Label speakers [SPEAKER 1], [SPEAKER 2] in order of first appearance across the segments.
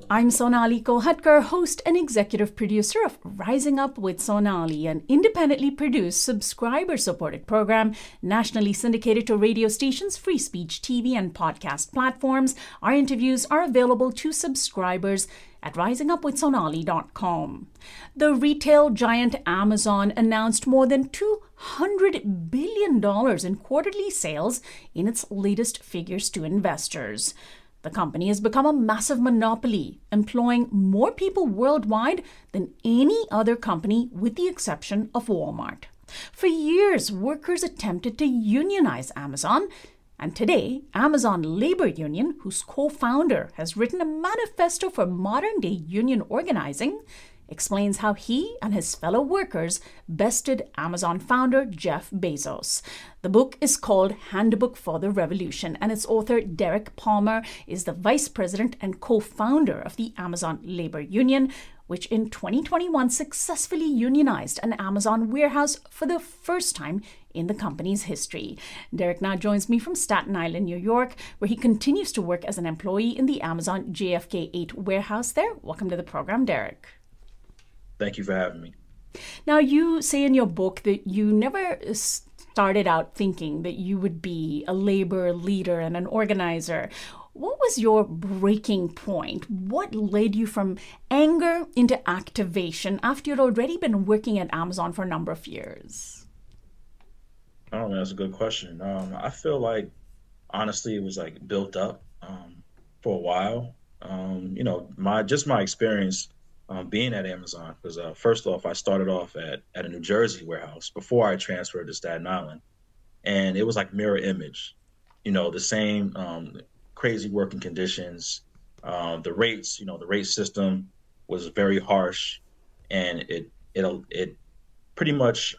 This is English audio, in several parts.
[SPEAKER 1] I'm Sonali Kolhatkar, host and executive producer of Rising Up with Sonali, an independently produced, subscriber-supported program nationally syndicated to radio stations, free speech TV, and podcast platforms. Our interviews are available to subscribers at risingupwithsonali.com. The retail giant Amazon announced more than $200 billion in quarterly sales in its latest figures to investors. The company has become a massive monopoly, employing more people worldwide than any other company with the exception of Walmart. For years, workers attempted to unionize Amazon, and today, Amazon Labor Union, whose co-founder has written a manifesto for modern-day union organizing, explains how he and his fellow workers bested Amazon founder Jeff Bezos. The book is called Handbook for the Revolution, and its author, Derek Palmer, is the vice president and co-founder of the Amazon Labor Union, which in 2021 successfully unionized an Amazon warehouse for the first time in the company's history. Derek now joins me from Staten Island, New York, where he continues to work as an employee in the Amazon JFK 8 warehouse there. Welcome to the program, Derek.
[SPEAKER 2] Thank you for having me.
[SPEAKER 1] Now, you say in your book that you never started out thinking that you would be a labor leader and an organizer. What was your breaking point? What led you from anger into activation after you'd already been working at Amazon for a number of years?
[SPEAKER 2] Oh, man, that's a good question. I feel like, honestly, it was like built up for a while. My experience being at Amazon, because first off, I started off at a New Jersey warehouse before I transferred to Staten Island. And it was like mirror image, the same crazy working conditions, the rates, the rate system was very harsh, and it pretty much,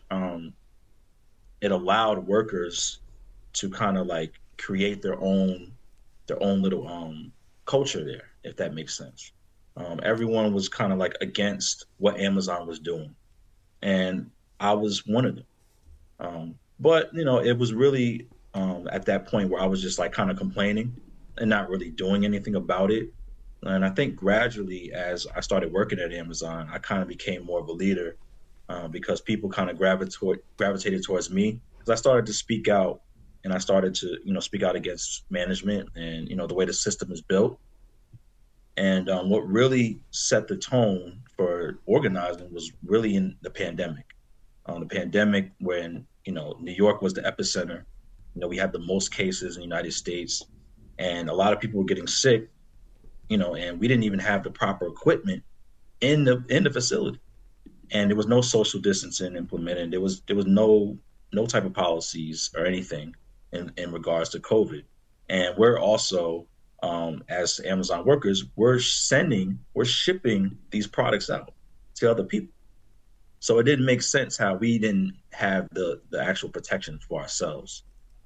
[SPEAKER 2] it allowed workers to kind of like create their own little culture there, if that makes sense. Everyone was kind of like against what Amazon was doing, and I was one of them. But it was really at that point where I was just like kind of complaining and not really doing anything about it. And I think gradually, as I started working at Amazon, I kind of became more of a leader because people kind of gravitated towards me, because I started to speak out, and I started to speak out against management and the way the system is built. And what really set the tone for organizing was really in the pandemic. The pandemic, when New York was the epicenter. We had the most cases in the United States, and a lot of people were getting sick. And we didn't even have the proper equipment in the facility, and there was no social distancing implemented. There was no type of policies or anything in regards to COVID. And we're also as Amazon workers, we're shipping these products out to other people. So it didn't make sense how we didn't have the actual protection for ourselves.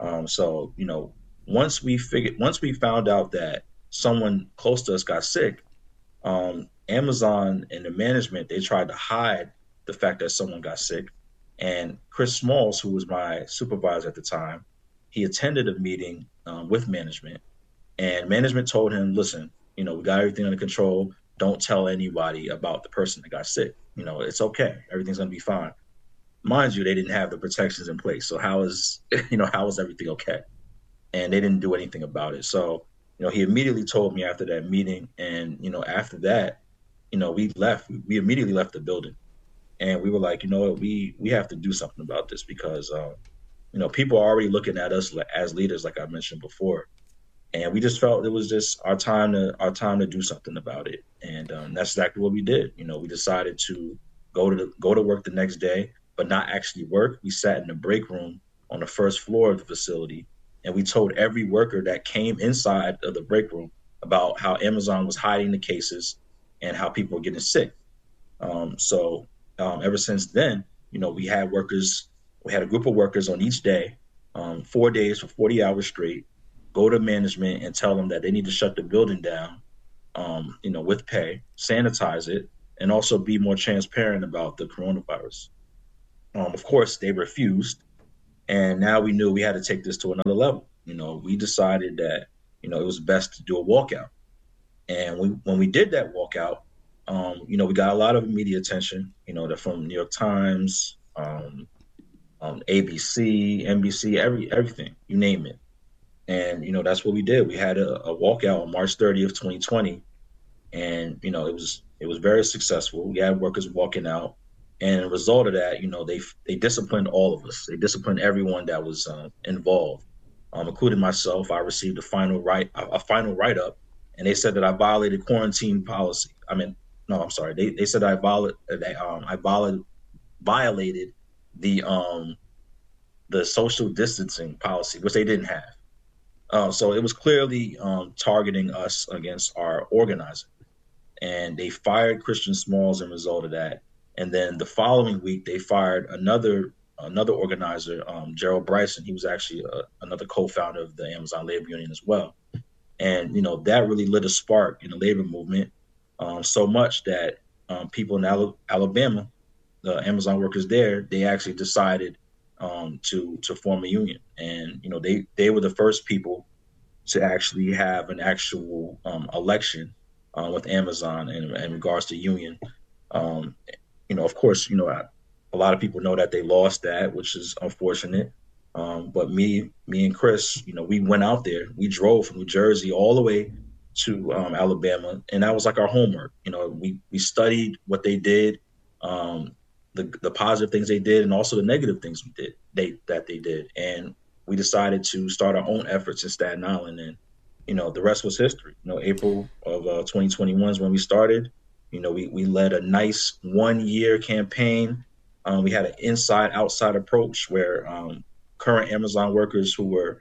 [SPEAKER 2] Once we found out that someone close to us got sick, Amazon and the management, they tried to hide the fact that someone got sick. And Chris Smalls, who was my supervisor at the time, he attended a meeting with management. And management told him, listen, we got everything under control. Don't tell anybody about the person that got sick. It's okay. Everything's going to be fine. Mind you, they didn't have the protections in place. So how is everything okay? And they didn't do anything about it. So, he immediately told me after that meeting. And, after that, we immediately left the building. And we were like, we have to do something about this, because, people are already looking at us as leaders, like I mentioned before. And we just felt it was just our time to do something about it. And that's exactly what we did. We decided to go to work the next day, but not actually work. We sat in the break room on the first floor of the facility, and we told every worker that came inside of the break room about how Amazon was hiding the cases and how people were getting sick. Ever since then, we had a group of workers on each day, 4 days for 40 hours straight, go to management and tell them that they need to shut the building down, with pay, sanitize it, and also be more transparent about the coronavirus. Of course, they refused. And now we knew we had to take this to another level. We decided that, it was best to do a walkout. And when we did that walkout, we got a lot of media attention, from New York Times, ABC, NBC, everything, you name it. And, that's what we did. We had a walkout on March 30th, 2020. And, it was very successful. We had workers walking out. And as a result of that, they disciplined all of us. They disciplined everyone that was involved, including myself. I received a final write up, and they said that I violated quarantine policy. I mean, no, I'm sorry. They said I violated the social distancing policy, which they didn't have. So it was clearly targeting us against our organizing, and they fired Christian Smalls as a result of that. And then the following week, they fired another organizer, Gerald Bryson. He was actually another co-founder of the Amazon Labor Union as well. And that really lit a spark in the labor movement, so much that people in Alabama, the Amazon workers there, they actually decided to form a union. And they were the first people to actually have an actual election with Amazon in regards to union. Um, of course, a lot of people know that they lost that, which is unfortunate. But me and Chris, we went out there. We drove from New Jersey all the way to Alabama, and that was like our homework. We studied what they did, the positive things they did, and also the negative things that they did, and we decided to start our own efforts in Staten Island, and the rest was history. April of 2021 is when we started. We led a nice 1 year campaign. We had an inside outside approach where current Amazon workers who were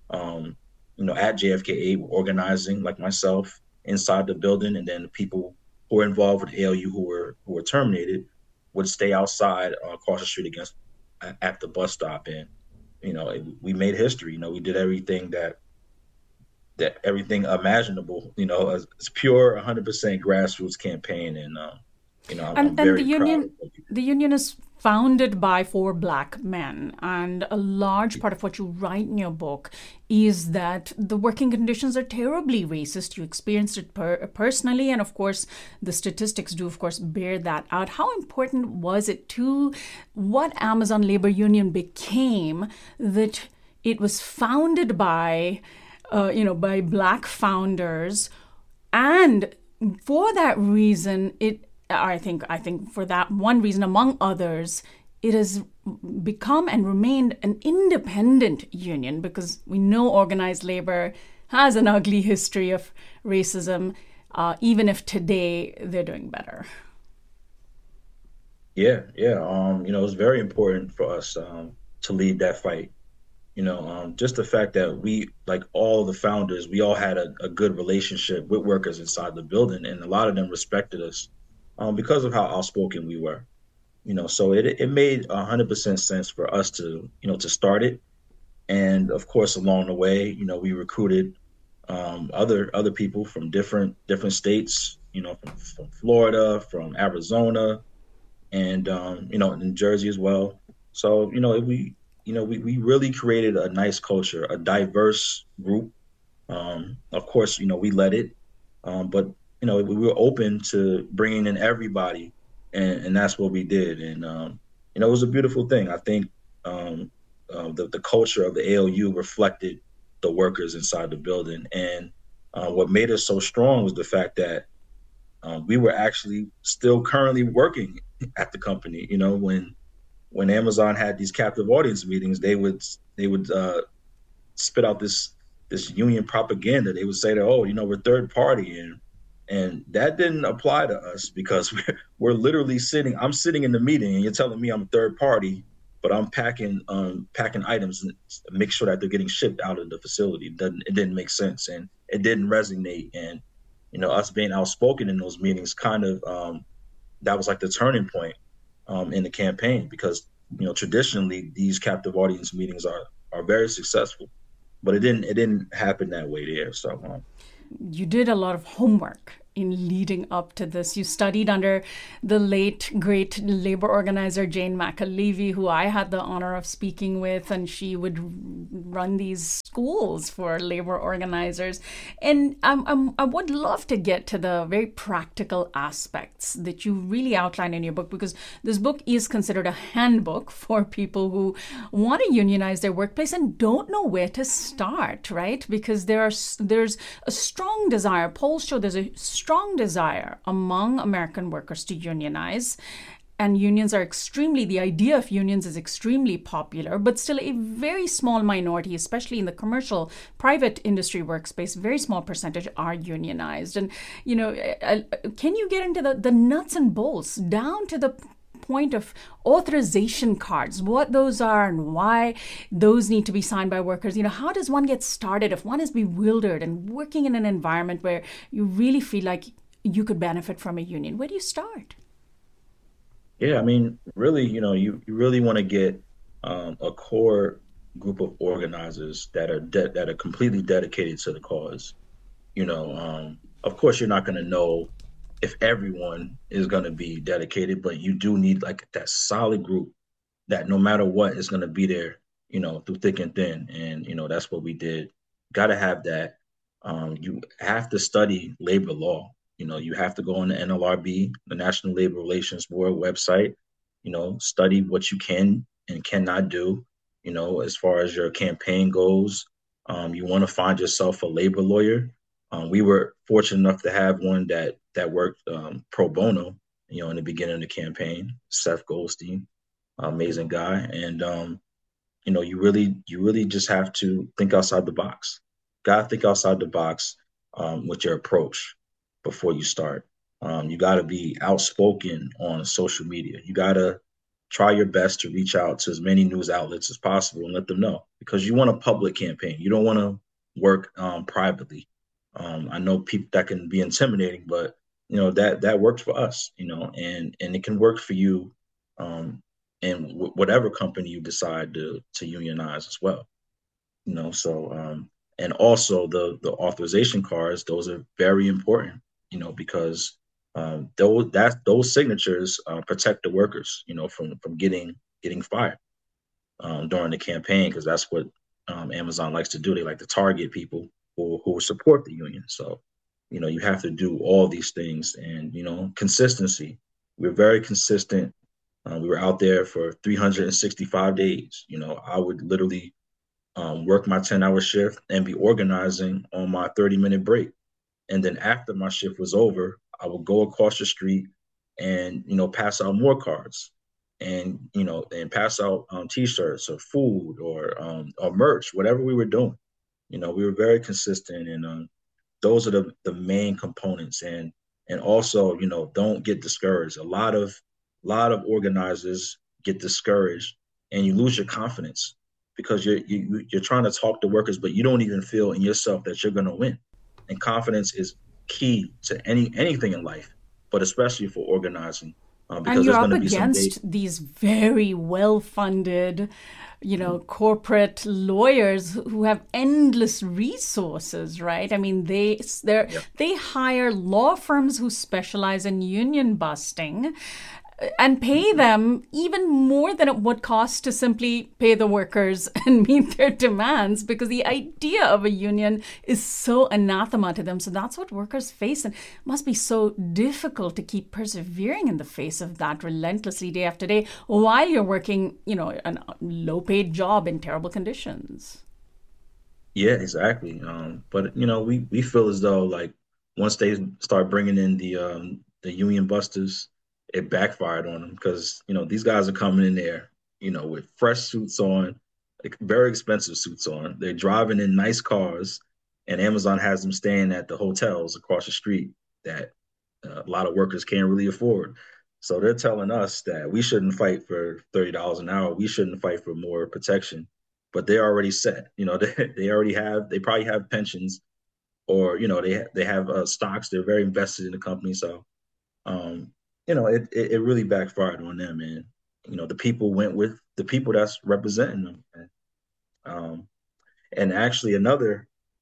[SPEAKER 2] at JFK were organizing, like myself, inside the building, and then the people who were involved with ALU who were terminated would stay outside across the street at the bus stop. And we made history. We did everything that everything imaginable. It's pure 100% grassroots campaign, and I'm
[SPEAKER 1] And
[SPEAKER 2] very proud of what we did.
[SPEAKER 1] the union is founded by four black men, and a large part of what you write in your book is that the working conditions are terribly racist. You experienced it personally, and of course, the statistics do, of course, bear that out. How important was it to what Amazon Labor Union became that it was founded by, by black founders, and for that reason, I think for that one reason, among others, it has become and remained an independent union, because we know organized labor has an ugly history of racism, even if today they're doing better.
[SPEAKER 2] Yeah, yeah. It was very important for us to lead that fight. Just the fact that we, like all the founders, we all had a good relationship with workers inside the building, and a lot of them respected us because of how outspoken we were. So it made 100% sense for us to start it. And of course, along the way, we recruited other people from different states, from Florida, from Arizona, and in Jersey as well. So we really created a nice culture, a diverse group. Of course, we led it, but we were open to bringing in everybody, and that's what we did. And it was a beautiful thing. I think the culture of the ALU reflected the workers inside the building, and what made us so strong was the fact that we were actually still currently working at the company. When Amazon had these captive audience meetings, they would spit out this union propaganda. They would say that, oh, we're third party, and that didn't apply to us, because we're literally I'm sitting in the meeting, and you're telling me I'm a third party, but I'm packing items and make sure that they're getting shipped out of the facility. It didn't make sense, and it didn't resonate. And us being outspoken in those meetings kind of that was like the turning point in the campaign, because traditionally these captive audience meetings are very successful, but it didn't happen that way there. So
[SPEAKER 1] You did a lot of homework in leading up to this? You studied under the late, great labor organizer Jane McAlevey, who I had the honor of speaking with, and she would run these schools for labor organizers. And I would love to get to the very practical aspects that you really outline in your book, because this book is considered a handbook for people who want to unionize their workplace and don't know where to start, right? Because there's a strong desire. Polls show there's a strong desire among American workers to unionize. And unions are the idea of unions is extremely popular, but still a very small minority, especially in the commercial, private industry workspace, very small percentage are unionized. And, can you get into the nuts and bolts down to the point of authorization cards, what those are and why those need to be signed by workers? How does one get started if one is bewildered and working in an environment where you really feel like you could benefit from a union? Where do you start?
[SPEAKER 2] Yeah, I mean, really, you really want to get a core group of organizers that are completely dedicated to the cause. Of course, you're not going to know if everyone is going to be dedicated, but you do need like that solid group that no matter what is going to be there, through thick and thin. And, that's what we did. Got to have that. You have to study labor law. You have to go on the NLRB, the National Labor Relations Board website, study what you can and cannot do, as far as your campaign goes. You want to find yourself a labor lawyer. We were fortunate enough to have one that worked pro bono, in the beginning of the campaign, Seth Goldstein, amazing guy. And you really just have to think outside the box. Gotta think outside the box with your approach before you start. You gotta be outspoken on social media. You gotta try your best to reach out to as many news outlets as possible and let them know, because you want a public campaign. You don't want to work privately. I know people that can be intimidating, but that works for us. And it can work for you, in whatever company you decide to unionize as well. And also the authorization cards, those are very important. Because those signatures protect the workers, from getting fired during the campaign, because that's what Amazon likes to do. They like to target people who support the union. So, you have to do all these things, and consistency. We're very consistent. We were out there for 365 days. I would literally work my 10-hour shift and be organizing on my 30-minute break. And then after my shift was over, I would go across the street and, pass out more cards, and pass out T-shirts or food or merch, whatever we were doing. We were very consistent, and those are the main components. And also, don't get discouraged. A lot of organizers get discouraged, and you lose your confidence because you're trying to talk to workers, but you don't even feel in yourself that you're going to win. And confidence is key to anything in life, but especially for organizing,
[SPEAKER 1] And
[SPEAKER 2] because
[SPEAKER 1] you're
[SPEAKER 2] there's going
[SPEAKER 1] up
[SPEAKER 2] to be some days.
[SPEAKER 1] against these very well funded, corporate lawyers who have endless resources, right? I mean,
[SPEAKER 2] Yeah,
[SPEAKER 1] they hire law firms who specialize in union busting and pay them even more than it would cost to simply pay the workers and meet their demands, because the idea of a union is so anathema to them. So that's what workers face, and it must be so difficult to keep persevering in the face of that relentlessly day after day while you're working, a low paid job in terrible conditions.
[SPEAKER 2] yeah, exactly. But we feel as though, like, once they start bringing in the union busters, it backfired on them, because these guys are coming in there, with fresh suits on, like very expensive suits on. They're driving in nice cars, and Amazon has them staying at the hotels across the street that a lot of workers can't really afford. So they're telling us that we shouldn't fight for $30 an hour. We shouldn't fight for more protection, but they're already set. They probably have pensions, or they have stocks. They're very invested in the company. So um, it really backfired on them, and the people went with the people that's representing them. Um, and actually,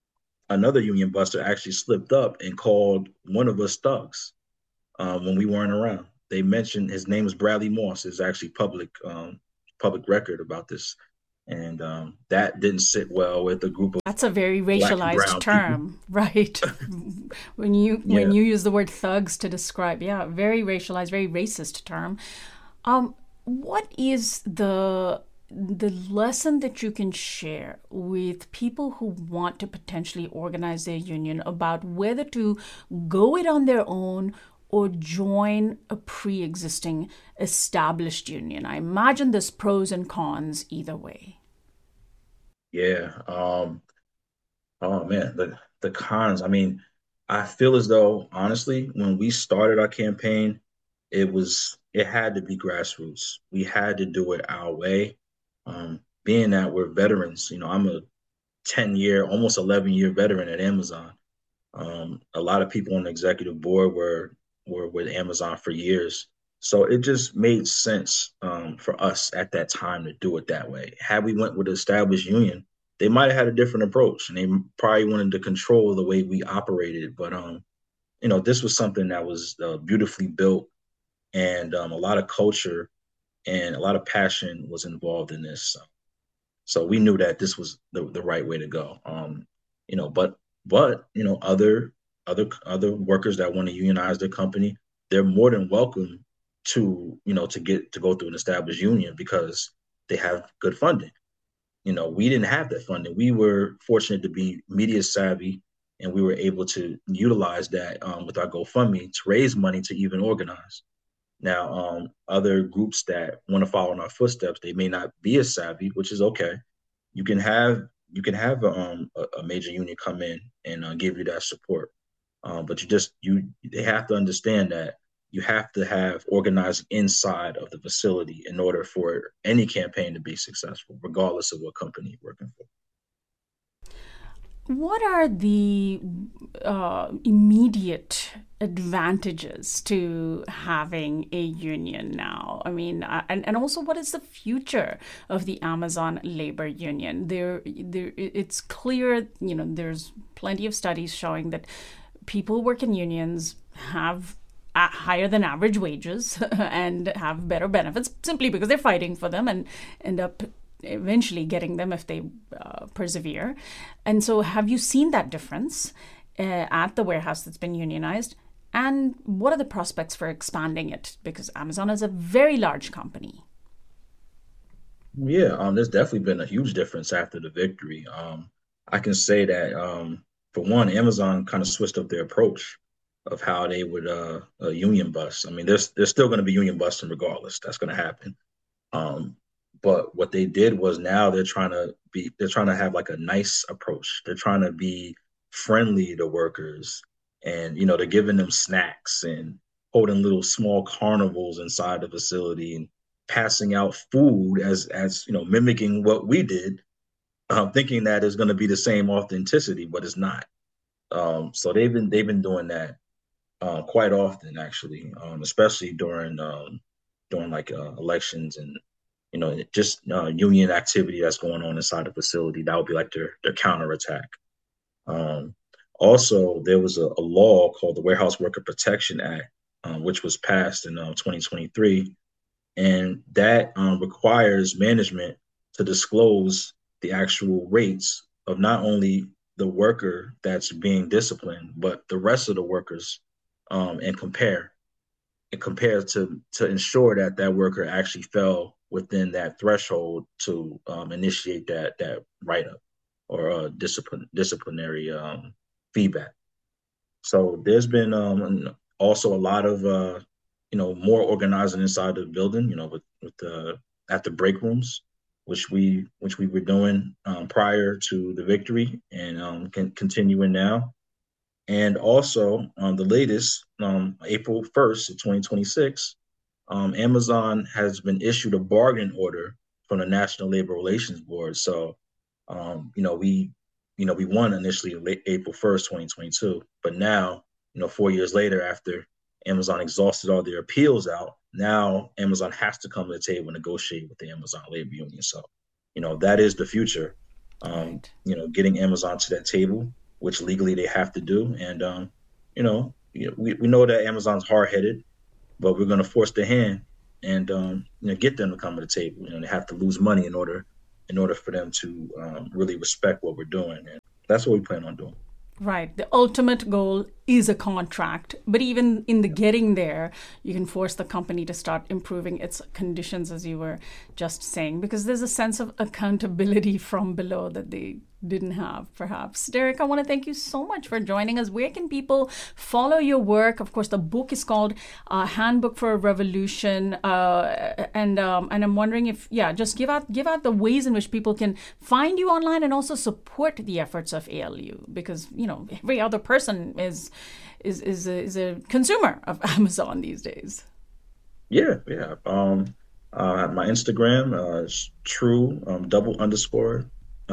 [SPEAKER 2] another union buster actually slipped up and called one of us thugs when we weren't around. They mentioned his name was Bradley Moss. Is actually public record about this, and that didn't sit well with a group of
[SPEAKER 1] That's a very
[SPEAKER 2] black and
[SPEAKER 1] racialized
[SPEAKER 2] brown people.
[SPEAKER 1] term, right? When
[SPEAKER 2] Yeah,
[SPEAKER 1] you use the word thugs to describe, yeah, very racialized, very racist term. What is the lesson that you can share with people who want to potentially organize their union about whether to go it on their own or join a pre-existing established union? I imagine there's pros and cons either way.
[SPEAKER 2] yeah. Oh man, the cons. I mean, I feel as though honestly, when we started our campaign, it had to be grassroots. We had to do it our way. Being that we're veterans, I'm a 10-year, almost 11-year veteran at Amazon. A lot of people on the executive board were with Amazon for years. So it just made sense for us at that time to do it that way. Had we went with an established union, they might have had a different approach, and they probably wanted to control the way we operated. But this was something that was beautifully built, and a lot of culture and a lot of passion was involved in this. So we knew that this was the right way to go. But other workers that want to unionize their company, they're more than welcome to go through an established union because they have good funding. We didn't have that funding. We were fortunate to be media savvy, and we were able to utilize that with our GoFundMe to raise money to even organize. Now, other groups that want to follow in our footsteps, they may not be as savvy, which is okay. You can have a major union come in and give you that support, but they have to understand that you have to have organizing inside of the facility in order for any campaign to be successful, regardless of what company you're working for.
[SPEAKER 1] What are the immediate advantages to having a union now? I mean, and also, what is the future of the Amazon labor union? It's clear, there's plenty of studies showing that people who work in unions have higher than average wages and have better benefits simply because they're fighting for them and end up eventually getting them if they persevere. And so, have you seen that difference at the warehouse that's been unionized? And what are the prospects for expanding it? Because Amazon is a very large company.
[SPEAKER 2] Yeah, there's definitely been a huge difference after the victory. I can say that for one, Amazon kind of switched up their approach of how they would union bust. I mean, there's still going to be union busting regardless. That's going to happen. Um, but what they did was now they're trying to have like a nice approach. They're trying to be friendly to workers, and they're giving them snacks and holding little small carnivals inside the facility and passing out food as mimicking what we did, thinking that is going to be the same authenticity, but it's not. So they've been doing that quite often actually, especially during like elections and just union activity that's going on inside the facility. That would be like their counterattack. Um, Also, there was a law called the Warehouse Worker Protection Act, which was passed in 2023, and that requires management to disclose the actual rates of not only the worker that's being disciplined, but the rest of the workers, and compare to ensure that that worker actually fell within that threshold to initiate that write up or disciplinary feedback. So there's been also a lot of more organizing inside the building, with the at the break rooms, which we were doing prior to the victory and continuing now. And also, the latest, April 1st of 2026, Amazon has been issued a bargain order from the National Labor Relations Board. So, we won initially April 1st, 2022, but now, 4 years later, after Amazon exhausted all their appeals out, now Amazon has to come to the table and negotiate with the Amazon labor union. So, that is the future.
[SPEAKER 1] Right.
[SPEAKER 2] Getting Amazon to that table. which legally they have to do. And we know that Amazon's hard-headed, but we're going to force their hand and get them to come to the table. They have to lose money in order for them to really respect what we're doing, and that's what we plan on doing.
[SPEAKER 1] Right. The ultimate goal is a contract. But even in the getting there, you can force the company to start improving its conditions, as you were just saying, because there's a sense of accountability from below that they didn't have, perhaps. Derek, I want to thank you so much for joining us. Where can people follow your work? Of course, the book is called Handbook for a Revolution. And I'm wondering if, just give out the ways in which people can find you online and also support the efforts of ALU, because, every other person is a consumer of Amazon these days.
[SPEAKER 2] Yeah. My Instagram is true _TOSELF,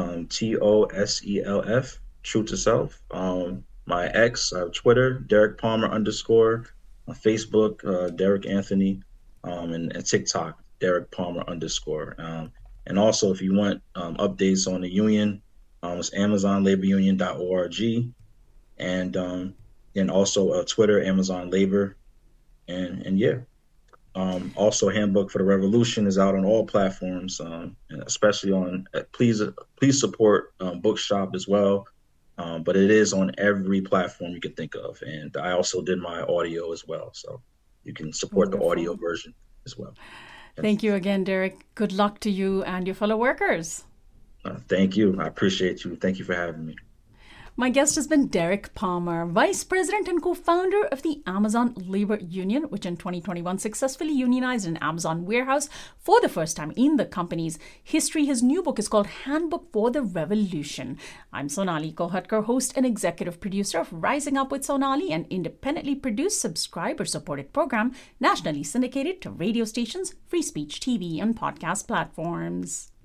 [SPEAKER 2] true to self. My X, Twitter, Derek Palmer _ Facebook, Derek Anthony, and TikTok, Derek Palmer _ and also, if you want updates on the union, it's AmazonLaborUnion.org, and also Twitter, Amazon Labor, and yeah. Also, Handbook for the Revolution is out on all platforms, especially on. Please support Bookshop as well, but it is on every platform you can think of. And I also did my audio as well, so you can support the audio version as well. Yes.
[SPEAKER 1] Thank you again, Derek. Good luck to you and your fellow workers.
[SPEAKER 2] Thank you. I appreciate you. Thank you for having me.
[SPEAKER 1] My guest has been Derek Palmer, Vice President and co-founder of the Amazon Labor Union, which in 2021 successfully unionized an Amazon warehouse for the first time in the company's history. His new book is called Handbook for the Revolution. I'm Sonali Kohatkar, host and executive producer of Rising Up with Sonali, an independently produced, subscriber-supported program nationally syndicated to radio stations, free speech TV, and podcast platforms.